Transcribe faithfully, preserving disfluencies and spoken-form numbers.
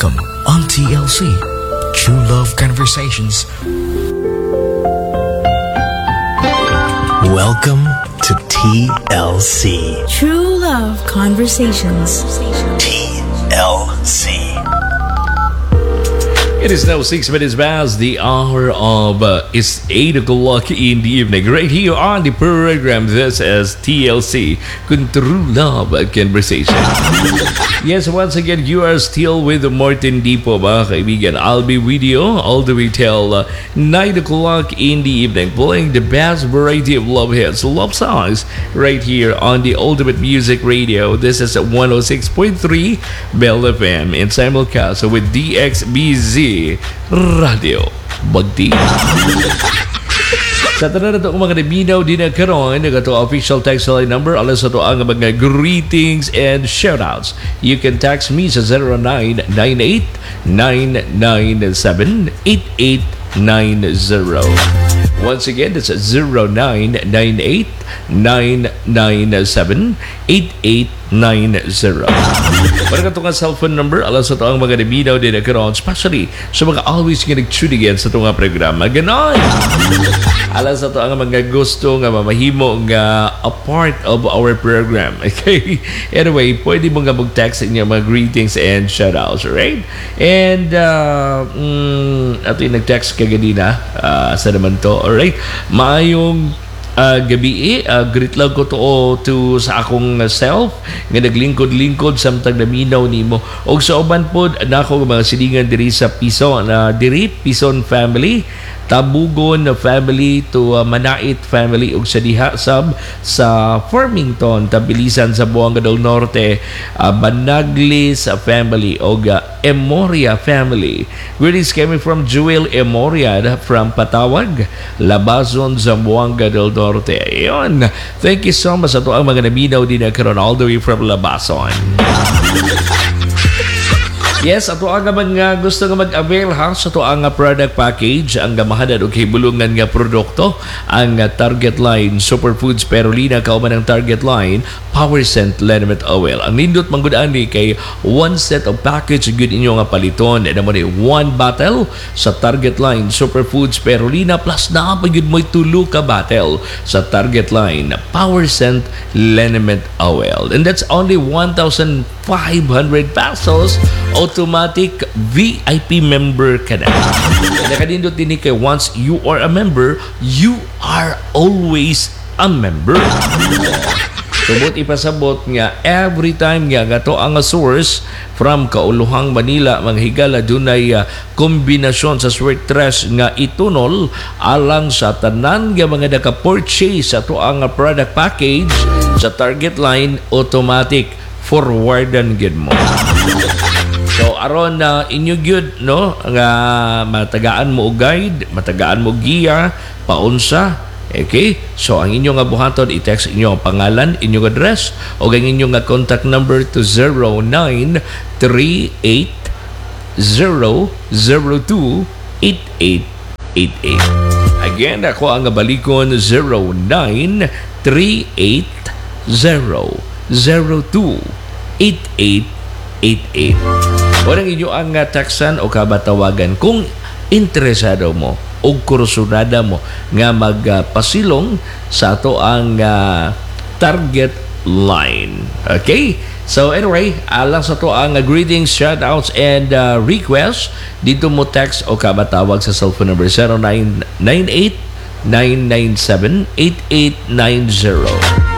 Welcome on T L C, True Love Conversations. Welcome to T L C. True Love Conversations. T L C. It is now six minutes past the hour of uh, it's eight o'clock in the evening. Right here on the program, this is T L C, True Love Conversation. Yes, once again, you are still with Martin Dipo, mga kaibigan. I'll be with you all the way till uh, nine o'clock in the evening, playing the best variety of love hits, love songs, right here on the Ultimate Music Radio. This is one oh six point three Bell F M in simulcast with D X B Z Radio Bagdi. Sa tanan na ito mga nabinaw din na karon na ito official text line number alas sa ito ang mga greetings and shoutouts. You can text me sa zero nine nine eight nine nine seven eight eight nine zero. Once again, that's zero nine nine eight nine nine seven eight eight nine zero. Para ka itong cellphone number, alas sa ito ang mga nabinaw din na karon, especially sa mga always nga nag-tune again sa itong programa. Ganon! Alas sa ito ang mga gusto nga mamahimo nga a part of our program. Okay? Anyway, pwede mo nga mag-text inyo mga greetings and shoutouts, right? And, uh, mm, ato yung nag-text kaganina, uh, sa naman to, alright? Maayong Uh, gabi uh, greet lang ko to oh, to sa akong self nga naglingkod-lingkod samtang naminaw nimo og sa uban pod nako mga silingan diri sa Pison na uh, diri Pison family, Tabugon family to uh, Manait family ug sa diha sab sa Farmington, Tabilisan sa Buanga del Norte, uh, Banaglis family ug uh, Emoria family. Greetings coming from Jewel Emoria from Patawag, Labazon, Zamboanga del Norte. Ayun. Thank you so much sa ito ang mga naminaw din na karon all the way from Labazon. Yes, ato ang mga gusto nga mag-avail ha sa ito ang product package, ang gamahanan o kibulungan nga produkto, ang Target Line Superfoods Perolina, kauman ng Target Line Power Scent Liniment Oil. Ang nindot manggudaan ni kay one set of package good inyo nga paliton na mo ni one bottle sa Target Line Superfoods Perolina plus na pagid mo tulo ka bottle sa Target Line Power Scent Liniment Oil. And that's only one thousand five hundred pesos. Automatic V I P member ka na. Nakadindot din ni kay once you are a member, you are always a member. Subot ipasabot nga every time nga gato ang source from Kauluhang Manila mga higala dunay uh, kombinasyon sa sweet trash nga itunol alang sa tanan nga mga naka-purchase sa to ang product package sa Target Line automatic forwardan gid mo. So aron na uh, inyo gyud no nga matagaan mo og guide, matagaan mo giya, paunsa. Okay? So ang inyong nga buhaton i-text inyo ang pangalan, inyong address o ang inyong nga contact number to zero nine three eight zero zero two eight eight eight eight. Again, ako ang balikon zero nine three eight zero zero two eight eight eight eight. Walang inyo ang uh, textan o kabatawagan kung interesado mo o kursunada mo nga magpasilong uh, sa ato ang uh, Target Line. Okay? So anyway, alang sa to ang uh, greetings, shoutouts, and uh, requests, dito mo text o kabatawag sa cellphone number zero nine nine eight nine nine seven eight eight nine zero.